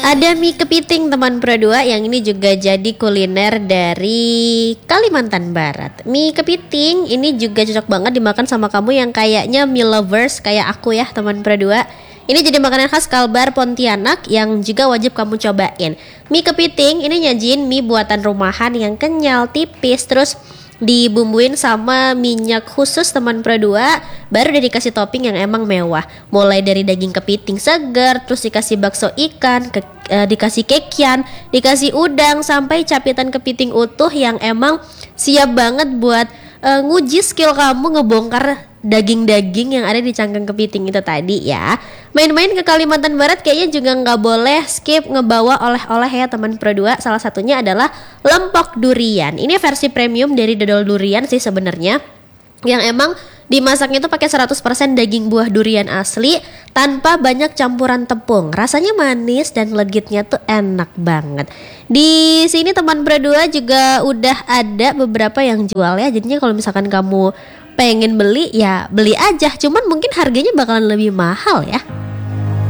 Ada mie kepiting teman Pro 2 yang ini juga jadi kuliner dari Kalimantan Barat. Mie kepiting ini juga cocok banget dimakan sama kamu yang kayaknya mie lovers kayak aku ya teman Pro 2. Ini jadi makanan khas Kalbar Pontianak yang juga wajib kamu cobain. Mie kepiting ini nyajin mie buatan rumahan yang kenyal, tipis, terus dibumbuin sama minyak khusus teman Pro 2. Baru udah dikasih topping yang emang mewah. Mulai dari daging kepiting segar, terus dikasih bakso ikan, dikasih kekian, dikasih udang, sampai capitan kepiting utuh yang emang siap banget buat nguji skill kamu ngebongkar daging-daging yang ada di cangkang kepiting itu tadi ya. Main-main ke Kalimantan Barat kayaknya juga nggak boleh skip ngebawa oleh-oleh ya teman Pro 2. Salah satunya adalah lempok durian. Ini versi premium dari dodol durian sih sebenarnya, yang emang dimasaknya itu pakai 100% daging buah durian asli tanpa banyak campuran tepung. Rasanya manis dan legitnya tuh enak banget. Di sini teman Pro 2 juga udah ada beberapa yang jual ya. Jadinya kalau misalkan kamu pengen beli ya beli aja. Cuman mungkin harganya bakalan lebih mahal ya.